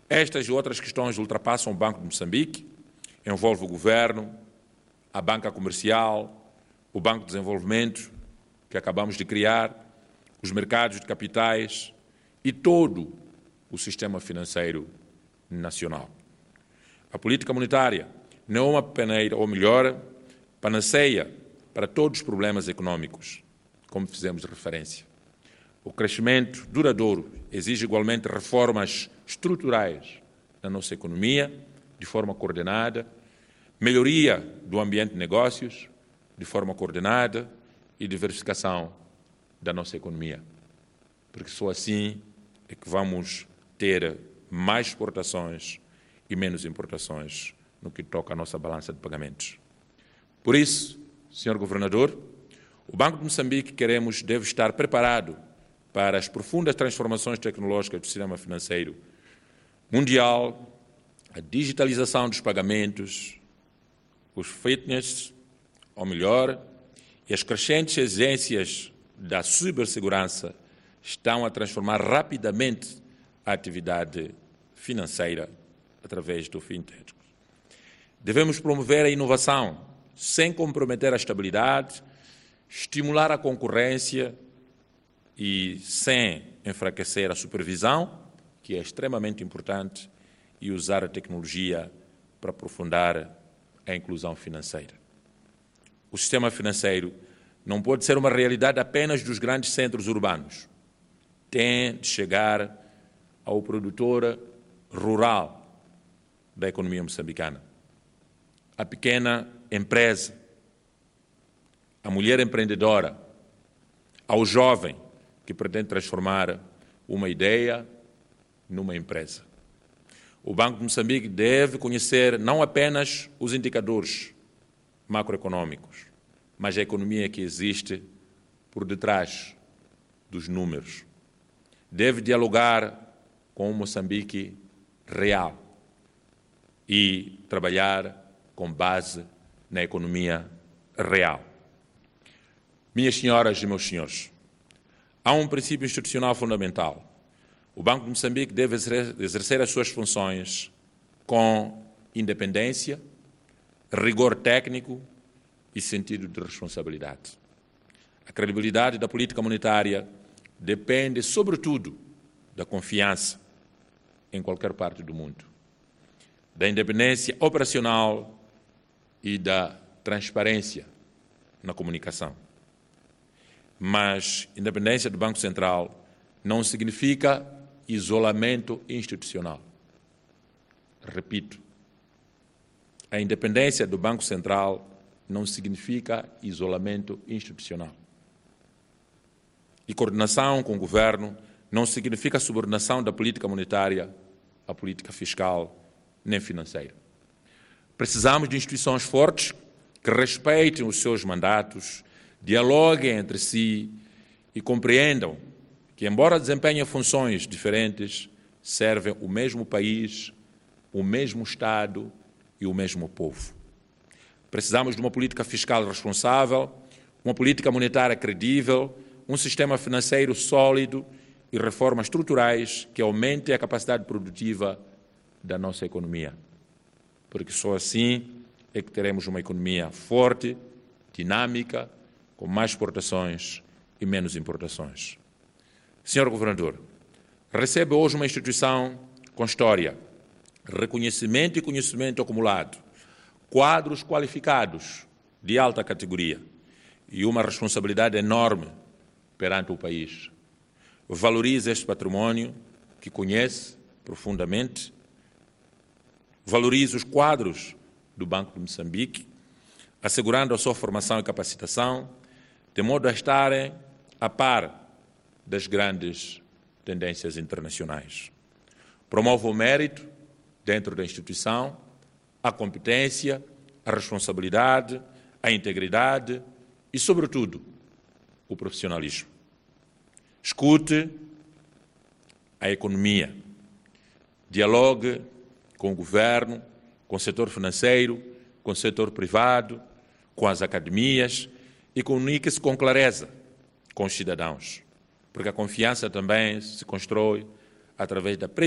Estas e outras questões ultrapassam o Banco de Moçambique, envolve o Governo, a Banca Comercial, o Banco de Desenvolvimento, que acabamos de criar, os mercados de capitais e todo o sistema financeiro nacional. A política monetária não é uma peneira, ou melhor, panaceia para todos os problemas econômicos, como fizemos referência. O crescimento duradouro exige igualmente reformas estruturais na nossa economia, de forma coordenada, melhoria do ambiente de negócios, de forma coordenada, e diversificação da nossa economia. Porque só assim é que vamos ter mais exportações e menos importações no que toca à nossa balança de pagamentos. Por isso, Sr. Governador, o Banco de Moçambique deve estar preparado para as profundas transformações tecnológicas do sistema financeiro mundial, a digitalização dos pagamentos, os fitness, ou melhor, e as crescentes exigências da cibersegurança estão a transformar rapidamente a atividade financeira através do fintech. Devemos promover a inovação sem comprometer a estabilidade, estimular a concorrência e sem enfraquecer a supervisão, que é extremamente importante, e usar a tecnologia para aprofundar a inclusão financeira. O sistema financeiro não pode ser uma realidade apenas dos grandes centros urbanos. Tem de chegar ao produtor rural da economia moçambicana, a pequena empresa, a mulher empreendedora, ao jovem que pretende transformar uma ideia numa empresa. O Banco de Moçambique deve conhecer não apenas os indicadores macroeconômicos, mas a economia que existe por detrás dos números. Deve dialogar com o Moçambique real e trabalhar com base na economia real. Minhas senhoras e meus senhores, há um princípio institucional fundamental. O Banco de Moçambique deve exercer as suas funções com independência, rigor técnico e sentido de responsabilidade. A credibilidade da política monetária depende, sobretudo, da confiança em qualquer parte do mundo, da independência operacional e da transparência na comunicação. Mas independência do Banco Central não significa isolamento institucional. Repito, a independência do Banco Central não significa isolamento institucional. E coordenação com o governo não significa subordinação da política monetária à política fiscal nem financeira. Precisamos de instituições fortes que respeitem os seus mandatos, dialoguem entre si e compreendam que, embora desempenhem funções diferentes, servem o mesmo país, o mesmo Estado e o mesmo povo. Precisamos de uma política fiscal responsável, uma política monetária credível, um sistema financeiro sólido e reformas estruturais que aumentem a capacidade produtiva da nossa economia. Porque só assim é que teremos uma economia forte, dinâmica, com mais exportações e menos importações. Senhor Governador, recebe hoje uma instituição com história, reconhecimento e conhecimento acumulado, quadros qualificados de alta categoria e uma responsabilidade enorme perante o país. Valorize este património que conhece profundamente, valorize os quadros do Banco de Moçambique, assegurando a sua formação e capacitação, de modo a estarem a par das grandes tendências internacionais. Promova o mérito dentro da instituição, a competência, a responsabilidade, a integridade e, sobretudo, o profissionalismo. Escute a economia, dialogue com o governo, com o setor financeiro, com o setor privado, com as academias e comunique-se com clareza com os cidadãos, porque a confiança também se constrói através da